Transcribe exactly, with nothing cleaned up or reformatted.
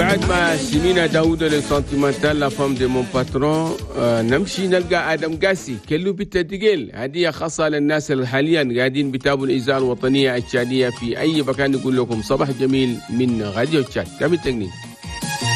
بعد ما سمينا داود السنتيمنتال لا فام دي مون باترون آه نمشي نلقى آدم قاسي كلو بالتدقيل. هدية خاصة للناس اللي حاليا قاعدين بيتابعوا الإذاعة الوطنية التشادية في أي مكان. نقول لكم صباح جميل من راديو تشاد. كم التقنين